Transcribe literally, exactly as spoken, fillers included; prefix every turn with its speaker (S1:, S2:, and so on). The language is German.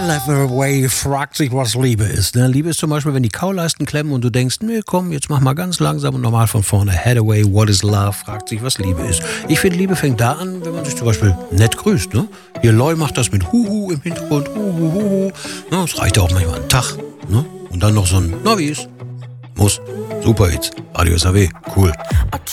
S1: Hathaway fragt sich, was Liebe ist. Ne? Liebe ist zum Beispiel, wenn die Kauleisten klemmen und du denkst, nee, komm, jetzt mach mal ganz langsam und normal von vorne. Hathaway, what is love? Fragt sich, was Liebe ist. Ich finde, Liebe fängt da an, wenn man sich zum Beispiel nett grüßt. Ne? Hier Loy macht das mit Huhu im Hintergrund. Huhu, huhu. Ne? Das reicht auch manchmal einen Tag. Ne? Und dann noch so ein, na wie ist? Muss. Super jetzt. Radio S A W. Cool.